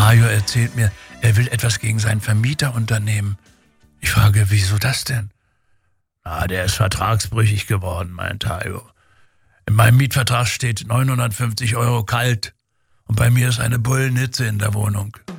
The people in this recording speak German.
Tayo erzählt mir, er will etwas gegen seinen Vermieter unternehmen. Ich frage, wieso das denn? Der ist vertragsbrüchig geworden, meint Tayo. In meinem Mietvertrag steht 950 € kalt und bei mir ist eine Bullenhitze in der Wohnung.